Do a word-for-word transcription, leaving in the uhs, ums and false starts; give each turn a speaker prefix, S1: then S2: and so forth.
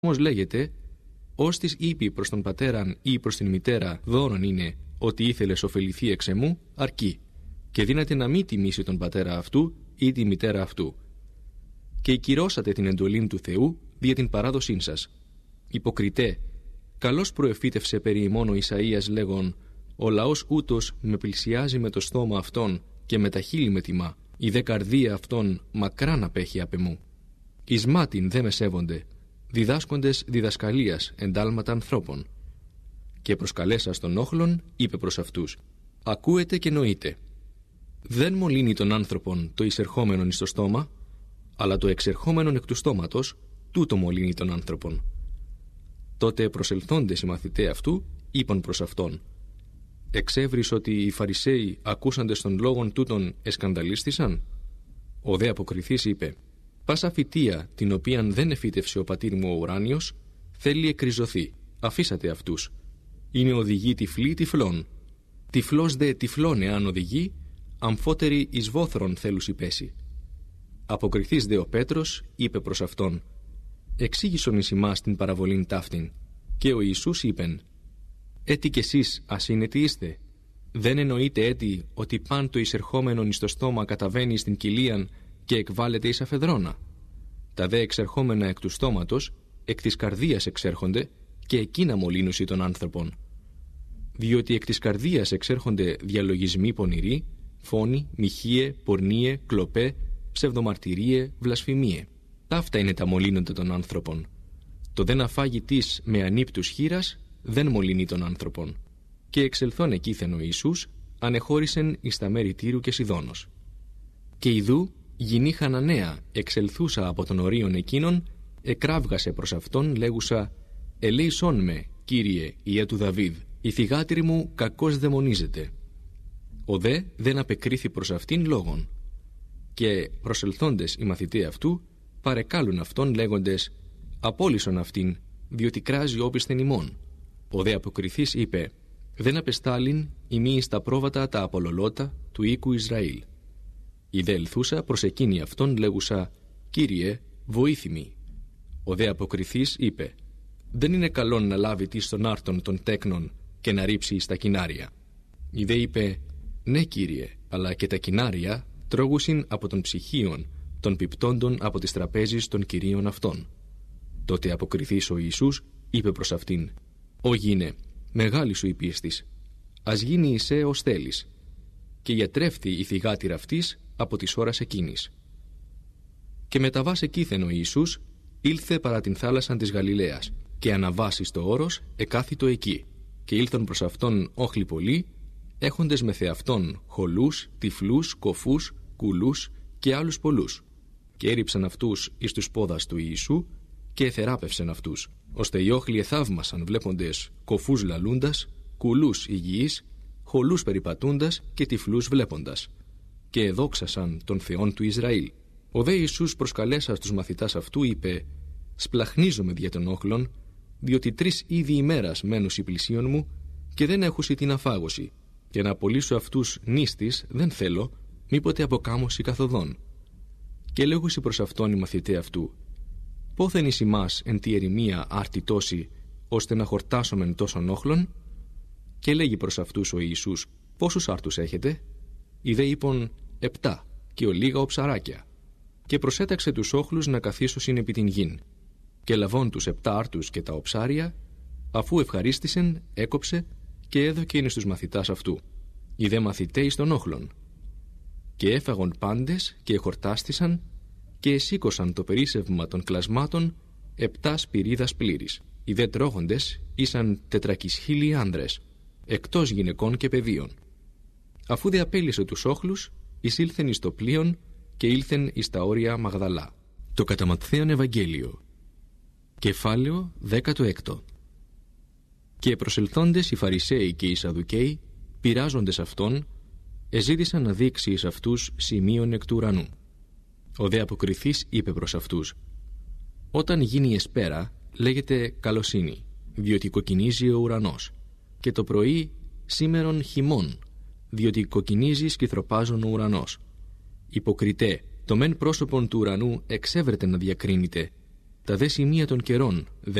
S1: Όμως λέγεται, ως της είπε προς τον πατέραν ή προς την μητέρα δώρον είναι ότι ήθελες ωφεληθεί εξ εμού, αρκεί, και δύναται να μην τιμήσει τον πατέρα αυτού ή τη μητέρα αυτού. Και εκυρώσατε την εντολήν του Θεού δια την παράδοσήν σας. Υποκριτέ, καλώς προεφήτευσε περί ημών ο Ισαΐας λέγον, ο λαός ούτως με πλησιάζει με το στόμα αυτόν και με τα χείλη με τιμά, η δε καρδία αυτόν μακράν απέχει απ' εμού. Εις μάτιν δε με σέβονται, διδάσκοντες διδασκαλίας εντάλματα ανθρώπων. Και προσκαλέσας τον όχλον, είπε προς αυτούς, ακούετε και νοείτε. Δεν μολύνει τον άνθρωπον το εισερχόμενον εις το στόμα, αλλά το εξερχόμενον εκ του στόματος, τούτο μολύνει τον άνθρωπον. Τότε προσελθόντες οι μαθηταί αυτού, είπαν προς αυτόν, εξεύρεις ότι οι Φαρισαίοι ακούσαντες των λόγων τούτων εσκανδαλίστησαν. Ο δε αποκριθής είπε, πάσα φυτεία την οποίαν δεν εφύτευσε ο πατήρ μου ο ουράνιος, θέλει εκριζωθεί, αφήσατε αυτούς. Είναι οδηγοί τυφλοί τυφλών. Τυφλός δε τυφλών εάν οδηγεί, αμφότεροι εις βόθρον θέλουσι πέσει. Αποκριθής δε ο Πέτρος είπε προς αυτόν, εξήγησον εις ημάς την παραβολήν ταύτην. Και ο Ιησούς είπεν, έτι κι εσείς ασύνετοι είστε. Δεν εννοείτε έτι ότι παν το εισερχόμενον εις το στόμα καταβαίνει στην κοιλίαν και εκβάλλεται εις αφεδρώνα. Τα δε εξερχόμενα εκ του στόματος, εκ της καρδίας εξέρχονται και εκείνα μολύνουσι των άνθρωπων. Διότι εκ της καρδίας εξέρχονται διαλογισμοί πονηροί, φόνοι, μοιχείε, πορνείε, κλοπέ, ψευδομαρτυρίε, βλασφημίε. Ταύτα είναι τα μολύνοντα των άνθρωπων. Το δε να φάγει της με ανύπτους χείρας δεν μολύνει των άνθρωπων. Και εξελθών εκείθεν ο Ιησούς, ανεχώρησεν εις τα μέρη Τύρου και Σιδώνος. Και ιδού, γυνή Χαναναία, εξελθούσα από τον ορίον εκείνον, εκράβγασε προς αυτόν, λέγουσα, ελέησόν με, Κύριε, Ιε του Δαβίδ, η θυγάτηρη μου κακώς δαιμονίζεται. Ο δε δεν απεκρίθη προς αυτήν λόγον. Και προσελθόντες οι μαθηταί αυτού, παρεκάλουν αυτόν λέγοντες, απόλυσον αυτήν, διότι κράζει όπισθεν ημών. Ο δε αποκριθής είπε, δεν απεστάλην ημί εις τα πρόβατα τα απολολότα του οίκου Ισραήλ. Η δε ελθούσα προς εκείνη αυτόν λέγουσα, Κύριε, βοήθημη. Ο δε αποκριθής είπε, δεν είναι καλόν να λάβει της των άρτων των τέκνων και να ρίψει εις τα κοινάρια. Η δε είπε, ναι Κύριε, αλλά και τα κοινάρια τρώγουσιν από των ψυχίων, των πιπτόντων από τις τραπέζεις των κυρίων αυτών. Τότε αποκριθής ο Ιησούς είπε προς αυτήν, «Ω γίνε, μεγάλη σου η πίστης, ας γίνει εισέ ως θέλεις». Και γιατρεύθη η θυγάτηρα αυτής από της ώρας εκείνης. Και μεταβάς εκείθεν ο Ιησούς, ήλθε παρά την θάλασσαν της Γαλιλαίας, και αναβάσεις το όρος εκάθιτο εκεί, και ήλθον προς αυτόν όχλοι πολλοί, έχοντες με θεαυτόν χολούς, τυφλούς, κοφούς, κουλούς και άλλους πολλούς. Και έριψαν αυτούς εις τους πόδας του Ιησού και εθεράπευσαν αυτούς, ώστε οι όχλοι εθαύμασαν βλέποντες κοφούς λαλούντας, κουλούς υγιείς, χολούς περιπατούντας και τυφλούς βλέποντας, και εδόξασαν τον Θεόν του Ισραήλ. Ο δε Ιησούς προσκαλέσας τους μαθητάς αυτού είπε, «Σπλαχνίζομαι δια των όχλων, διότι τρεις είδη ημέρας μένουσι πλησίον μου και δεν έχουσι την αφάγωση, και να απολύσω αυτούς νήστης δεν θέλω, μήποτε αποκάμωση καθοδόν». Και λέγουσι προς αυτόν οι μαθηταί αυτού, «Πόθεν εις ημάς εν τη ερημία άρτη τόση, ώστε να χορτάσομεν τόσων όχλων?» Και λέγει προς αυτούς ο Ιησούς, «Πόσους άρτους έχετε?» Οι δε είπον, «Επτά, και ο λίγα οψαράκια». Και προσέταξε τους όχλους να καθίσωσιν επί την γην. Και λαβών τους επτά άρτους και τα οψάρια, αφού ευχαρίστησεν, έκοψε και έδωκε εις τους μαθητάς αυτού. Οι δε μαθηταί εις των όχλων. Και έφαγον πάντες και εχορτάστησαν και εσήκωσαν το περίσσευμα των κλασμάτων επτά σπυρίδας πλήρης. Οι δε τρώγοντες ήσαν τετρακισχίλιοι άνδρες, εκτός γυναικών και παιδίων. Αφού δε απέλυσε τους όχλους, εισήλθεν εις το πλοίον και ήλθεν εις τα όρια Μαγδαλά. Το κατά Ματθαίον Ευαγγέλιο. Κεφάλαιο δέκατο έκτο. Και προσελθόντες οι Φαρισαίοι και οι Σαδουκαίοι, πειράζοντες αυτόν, εζήτησαν να δείξει εις αυτούς σημείων εκ του ουρανού. Ο δε αποκριθής είπε προς αυτούς, «Όταν γίνει η εσπέρα, λέγεται καλοσύνη, διότι κοκκινίζει ο ουρανός, και το πρωί σήμερον χειμών, διότι κοκκινίζει σκυθροπάζον ο ουρανός. Υποκριτέ, το μεν πρόσωπον του ουρανού εξέβρεται να διακρίνεται, Τα δε σημεία των καιρών